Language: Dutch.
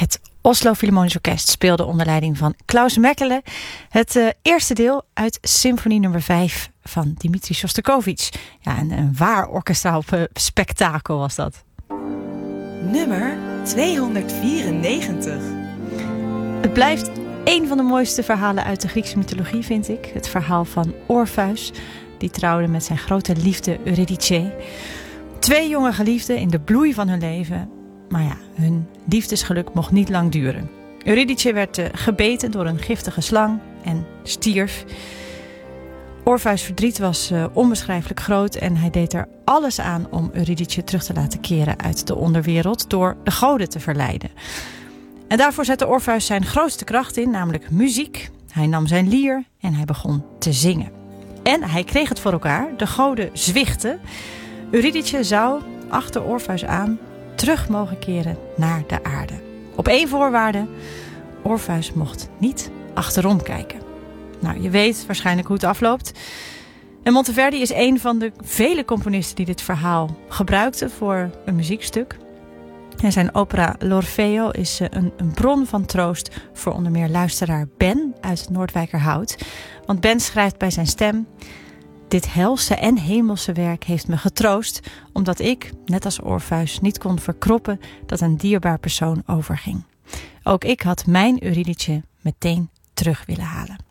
Het Oslo Philharmonisch Orkest speelde onder leiding van Klaus Mechelen het eerste deel uit symfonie nummer 5 van Dmitri Shostakovich. Ja, een waar orkestraal spektakel was dat. Nummer 294. Het blijft een van de mooiste verhalen uit de Griekse mythologie, vind ik. Het verhaal van Orpheus, die trouwde met zijn grote liefde Eurydice. 2 jonge geliefden in de bloei van hun leven. Maar ja, hun liefdesgeluk mocht niet lang duren. Eurydice werd gebeten door een giftige slang en stierf. Orpheus' verdriet was onbeschrijfelijk groot en hij deed er alles aan om Eurydice terug te laten keren uit de onderwereld door de goden te verleiden. En daarvoor zette Orpheus zijn grootste kracht in, namelijk muziek. Hij nam zijn lier en hij begon te zingen. En hij kreeg het voor elkaar, de goden zwichtten. Eurydice zou achter Orpheus aan terug mogen keren naar de aarde. Op 1 voorwaarde: Orpheus mocht niet achterom kijken. Nou, je weet waarschijnlijk hoe het afloopt. En Monteverdi is een van de vele componisten die dit verhaal gebruikten voor een muziekstuk. En zijn opera L'Orfeo is een bron van troost voor onder meer luisteraar Ben uit Noordwijkerhout. Want Ben schrijft bij zijn stem: dit helse en hemelse werk heeft me getroost, omdat ik, net als Orpheus, niet kon verkroppen dat een dierbaar persoon overging. Ook ik had mijn Eurydice meteen terug willen halen.